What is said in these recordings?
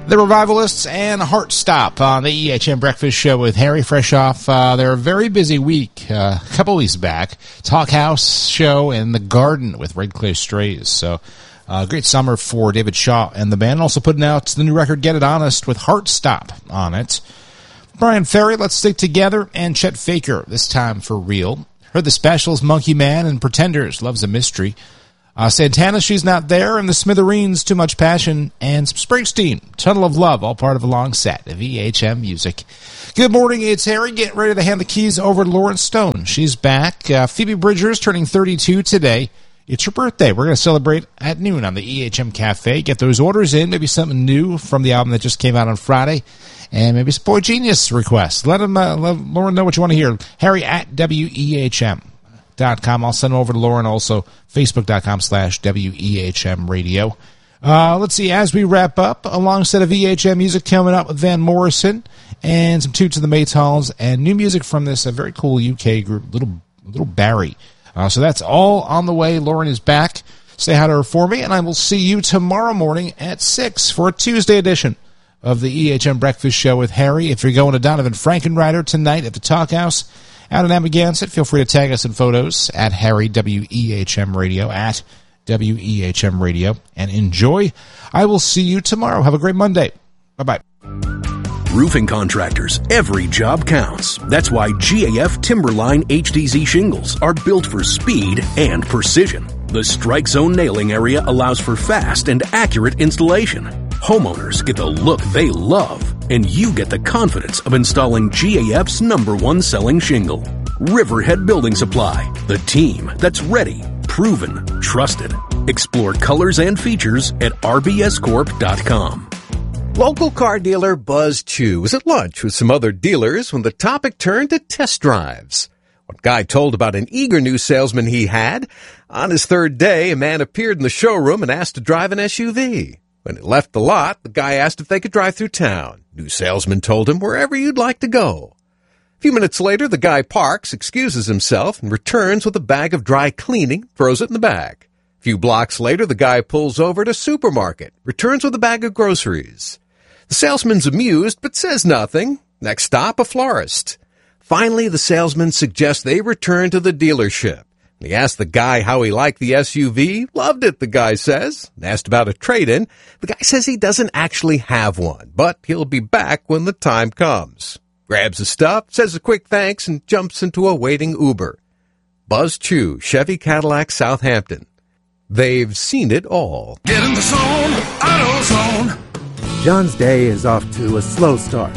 The Revivalists and Heart Stop on the EHM Breakfast Show with Harry, fresh off their very busy week a couple weeks back. Talk House show and The Garden with Red Clay Strays. So great summer for David Shaw and the band. Also putting out the new record, Get It Honest, with Heart Stop on it. Brian Ferry, Let's Stick Together, and Chet Faker, This Time for Real. Heard the Specials, Monkey Man, and Pretenders, Love's a Mystery. Santana, She's Not There, and the Smithereens, Too Much Passion, and Springsteen, Tunnel of Love, all part of a long set of EHM music. Good morning, it's Harry. Getting ready to hand the keys over to Lauren Stone. She's back. Phoebe Bridgers turning 32 today. It's her birthday. We're going to celebrate at noon on the EHM Cafe. Get those orders in, maybe something new from the album that just came out on Friday, and maybe some Boy Genius requests. Let Lauren know what you want to hear. Harry at WEHM.com. I'll send them over to Lauren. Also, Facebook.com/WEHM Radio. Let's see, as we wrap up, a long set of EHM music coming up with Van Morrison and some Toots and the Maytals and new music from this very cool UK group, Little Barry. So that's all on the way. Lauren is back. Say hi to her for me, and I will see you tomorrow morning at 6 for a Tuesday edition of the EHM Breakfast Show with Harry. If you're going to Donovan Frankenreiter tonight at the Talk House out in Amagansett, feel free to tag us in photos at Harry WEHM Radio, at WEHM Radio, and enjoy. I will see you tomorrow. Have a great Monday. Bye-bye. Roofing contractors, every job counts. That's why GAF Timberline HDZ shingles are built for speed and precision. The Strike Zone nailing area allows for fast and accurate installation. Homeowners get the look they love, and you get the confidence of installing GAF's #1 selling shingle. Riverhead Building Supply, the team that's ready, proven, trusted. Explore colors and features at rbscorp.com. Local car dealer Buzz Chew was at lunch with some other dealers when the topic turned to test drives. One guy told about an eager new salesman he had. On his third day, a man appeared in the showroom and asked to drive an SUV. When it left the lot, the guy asked if they could drive through town. New salesman told him wherever you'd like to go. A few minutes later, the guy parks, excuses himself, and returns with a bag of dry cleaning, throws it in the bag. A few blocks later, the guy pulls over to a supermarket, returns with a bag of groceries. The salesman's amused, but says nothing. Next stop, a florist. Finally, the salesman suggests they return to the dealership. He asked the guy how he liked the SUV. Loved it, the guy says. And asked about a trade-in. The guy says he doesn't actually have one, but he'll be back when the time comes. Grabs his stuff, says a quick thanks, and jumps into a waiting Uber. Buzz Chew, Chevy Cadillac, Southampton. They've seen it all. Get in the zone, AutoZone. John's day is off to a slow start.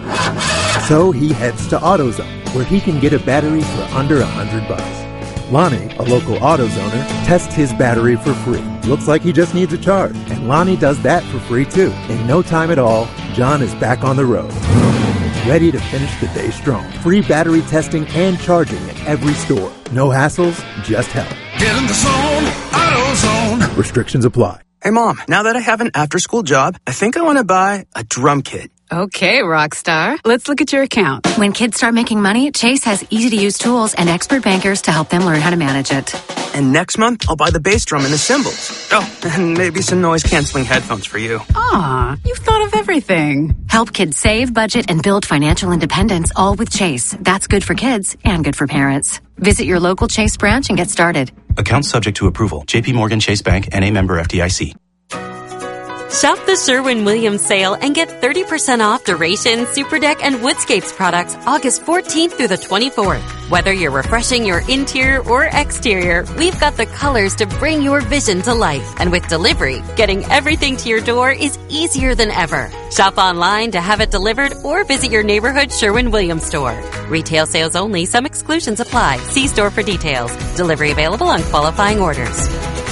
So he heads to AutoZone, where he can get a battery for under $100. Lonnie, a local AutoZoner, tests his battery for free. Looks like he just needs a charge, and Lonnie does that for free too. In no time at all, John is back on the road, ready to finish the day strong. Free battery testing and charging at every store. No hassles, just help. Get in the zone, AutoZone. Restrictions apply. Hey, Mom, now that I have an after-school job, I think I want to buy a drum kit. Okay, Rockstar. Let's look at your account. When kids start making money, Chase has easy-to-use tools and expert bankers to help them learn how to manage it. And next month, I'll buy the bass drum and the cymbals. Oh, and maybe some noise-canceling headphones for you. Aw, you've thought of everything. Help kids save, budget, and build financial independence, all with Chase. That's good for kids and good for parents. Visit your local Chase branch and get started. Account subject to approval. J.P. Morgan Chase Bank, N.A. member FDIC. Shop the Sherwin-Williams sale and get 30% off Duration, Superdeck, and Woodscapes products August 14th through the 24th. Whether you're refreshing your interior or exterior, we've got the colors to bring your vision to life. And with delivery, getting everything to your door is easier than ever. Shop online to have it delivered or visit your neighborhood Sherwin-Williams store. Retail sales only. Some exclusions apply. See store for details. Delivery available on qualifying orders.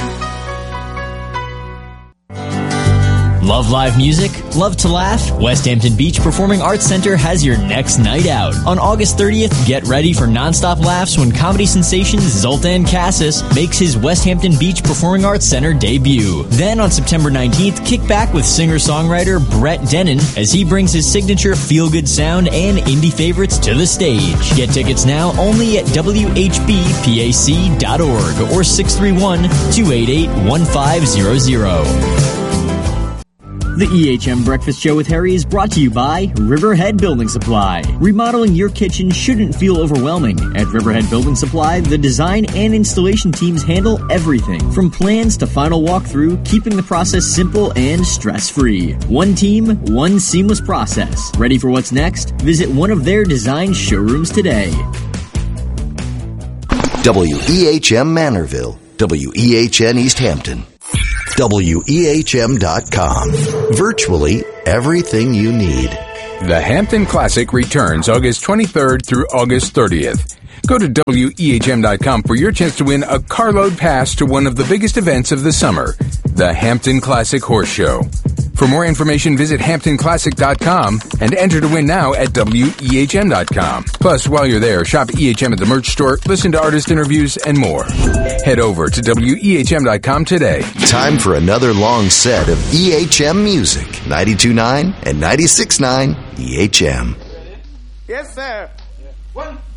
Love live music? Love to laugh? West Hampton Beach Performing Arts Center has your next night out. On August 30th, get ready for nonstop laughs when comedy sensation Zoltan Cassis makes his West Hampton Beach Performing Arts Center debut. Then on September 19th, kick back with singer-songwriter Brett Denon as he brings his signature feel-good sound and indie favorites to the stage. Get tickets now only at WHBPAC.org or 631-288-1500. The EHM Breakfast Show with Harry is brought to you by Riverhead Building Supply. Remodeling your kitchen shouldn't feel overwhelming. At Riverhead Building Supply, the design and installation teams handle everything from plans to final walkthrough, keeping the process simple and stress-free. One team, one seamless process. Ready for what's next? Visit one of their design showrooms today. WEHM Manorville, WEHN East Hampton, WEHM.com. Virtually everything you need. The Hampton Classic returns August 23rd through August 30th. Go to WEHM.com for your chance to win a carload pass to one of the biggest events of the summer, the Hampton Classic Horse Show. For more information, visit HamptonClassic.com and enter to win now at WEHM.com. Plus, while you're there, shop EHM at the merch store, listen to artist interviews, and more. Head over to WEHM.com today. Time for another long set of EHM music. 92.9 and 96.9 EHM. Yes, sir. One.